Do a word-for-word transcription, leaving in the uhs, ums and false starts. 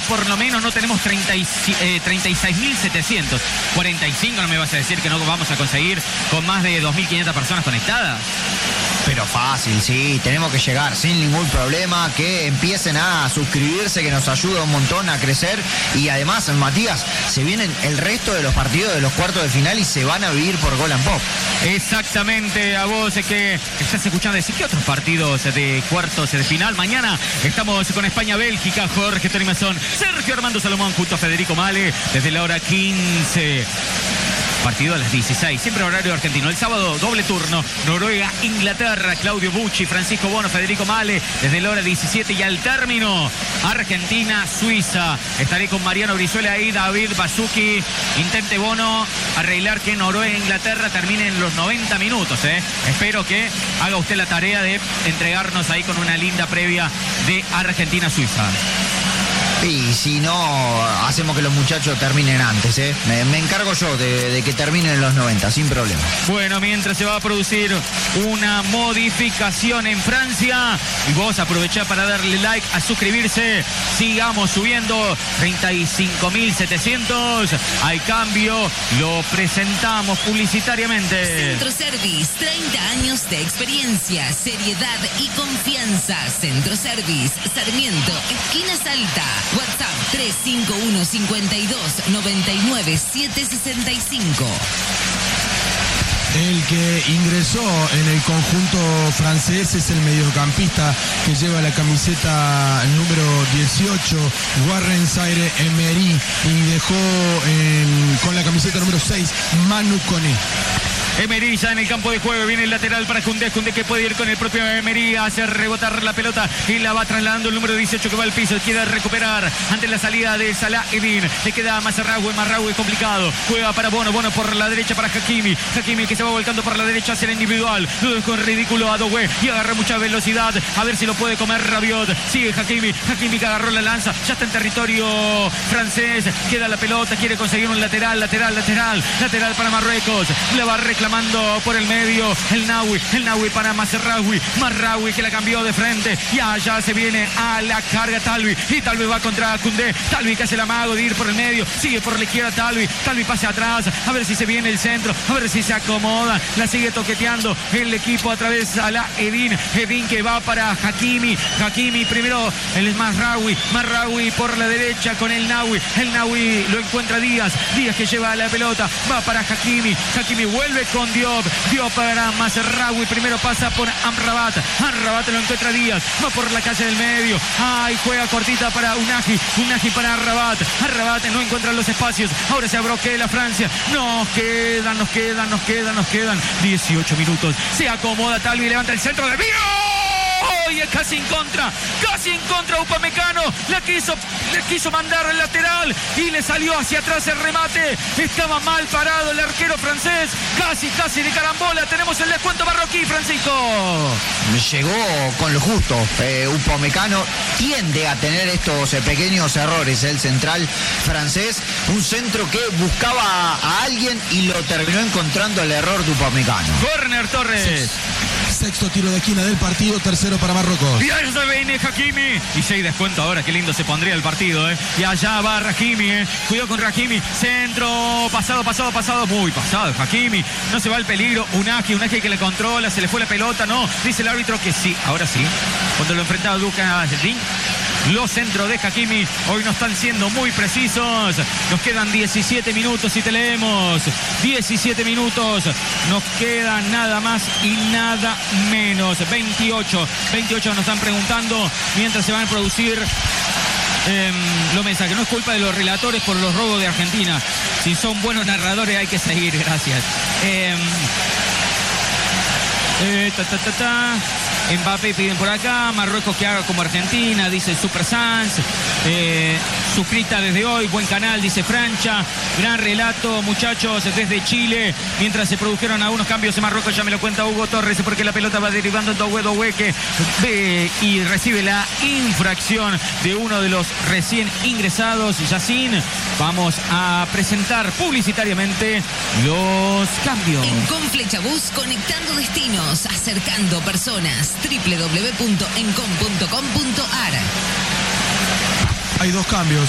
por lo menos no tenemos treinta y seis mil setecientos. cuarenta y cinco no me vas a decir que no vamos a conseguir con más de dos mil quinientas personas conectadas. Pero fácil, sí, tenemos que llegar sin ningún problema, que empiecen a suscribirse, que nos ayuda un montón a crecer. Y además, Matías, se vienen el resto de los partidos de los cuartos de final y se van a vivir por Gol and Pop. Exactamente, a vos que estás escuchando decir que otros partidos de cuartos de final. Mañana estamos con España-Bélgica, Jorge Tonimazón, Sergio Armando Salomón junto a Federico Male desde la hora quince. Partido a las dieciséis, siempre horario argentino. El sábado, doble turno, Noruega-Inglaterra, Claudio Bucci, Francisco Bono, Federico Male, desde la hora diecisiete y al término, Argentina-Suiza. Estaré con Mariano Brizuela y David Bazuki. Intente Bono arreglar que Noruega-Inglaterra termine en los noventa minutos. ¿eh? Espero que haga usted la tarea de entregarnos ahí con una linda previa de Argentina-Suiza. Y si no, hacemos que los muchachos terminen antes, ¿eh? Me, me encargo yo de, de que terminen en los noventa, sin problema. Bueno, mientras se va a producir una modificación en Francia, y vos aprovechá para darle like, a suscribirse, sigamos subiendo, treinta y cinco mil setecientos, hay cambio, lo presentamos publicitariamente. Centro Service, treinta años de experiencia, seriedad y confianza. Centro Service, Sarmiento, esquina Salta. WhatsApp tres cinco uno, cinco dos, nueve nueve, siete seis cinco. El que ingresó en el conjunto francés es el mediocampista que lleva la camiseta número dieciocho, Warren Zaïre-Emery, y dejó en, con la camiseta número seis, Manu Koné. Emery ya en el campo de juego, viene el lateral para Koundé, Koundé que puede ir con el propio Emery, hace rebotar la pelota y la va trasladando el número dieciocho que va al piso, quiere recuperar ante la salida de Salah Eddin, le queda a Mazraoui, Mazraoui complicado, juega para Bono, Bono por la derecha para Hakimi, Hakimi que se va volcando por la derecha hacia el individual, lo dejó en ridículo a Doué y agarra mucha velocidad, a ver si lo puede comer Rabiot, sigue Hakimi, Hakimi que agarró la lanza, ya está en territorio francés, queda la pelota, quiere conseguir un lateral, lateral, lateral, lateral para Marruecos, le va a reclamar por el medio, el Naui, el Naui para Mazraoui, Mazraoui que la cambió de frente y allá se viene a la carga Talvi y Talvi va contra Koundé, Talvi que hace el amago de ir por el medio, sigue por la izquierda Talvi, Talvi pasa atrás, a ver si se viene el centro, a ver si se acomoda, la sigue toqueteando el equipo a través a la Edin, Edin que va para Hakimi, Hakimi primero el Mazraoui, Mazraoui por la derecha con el Naui, el Naui lo encuentra Díaz, Díaz que lleva la pelota, va para Hakimi, Hakimi vuelve con Diop, Diop para Mazraoui, primero pasa por Amrabat, Amrabat lo encuentra Díaz, va por la calle del medio, ay, juega cortita para Unagi, Unagi para Amrabat, Amrabat no encuentra los espacios, ahora se abroquela Francia, nos quedan, nos quedan, nos quedan, nos quedan dieciocho minutos, se acomoda Talvi, levanta el centro de Bio. Y es casi en contra, casi en contra Upamecano, la quiso, le quiso mandar al lateral y le salió hacia atrás el remate, estaba mal parado el arquero francés, casi, casi de carambola, tenemos el descuento marroquí, Francisco. Llegó con lo justo, eh, Upamecano tiende a tener estos eh, pequeños errores, el central francés, un centro que buscaba a alguien y lo terminó encontrando el error de Upamecano. Corner Torres. Sexto tiro de esquina del partido, tercero para Marruecos. Y ahí se viene Hakimi. Y seis descuento ahora, qué lindo se pondría el partido, ¿eh? Y allá va Hakimi, ¿eh? Cuidado con Hakimi. Centro, pasado, pasado, pasado. Muy pasado Hakimi. No se va el peligro. Unagi, Unagi que le controla, se le fue la pelota. No, dice el árbitro que sí. Ahora sí. Cuando lo enfrentaba Lucas Digne. Los centros de Hakimi hoy no están siendo muy precisos. Nos quedan diecisiete minutos y te leemos. diecisiete minutos. Nos queda nada más y nada menos. veintiocho. veintiocho nos están preguntando mientras se van a producir eh, los mensajes. No es culpa de los relatores por los robos de Argentina. Si son buenos narradores hay que seguir. Gracias. Eh, eh, ta, ta, ta, ta. Mbappé piden por acá, Marruecos que haga como Argentina, dice Super Sans, eh, suscrita desde hoy, buen canal, dice Francha, gran relato muchachos desde Chile, mientras se produjeron algunos cambios en Marruecos, ya me lo cuenta Hugo Torres, porque la pelota va derivando en Doué, Doué que ve y recibe la infracción de uno de los recién ingresados, Yacine. Vamos a presentar publicitariamente los cambios. En Conflechabús, conectando destinos, acercando personas. doble u doble u doble u punto encom punto com punto ar. Hay dos cambios.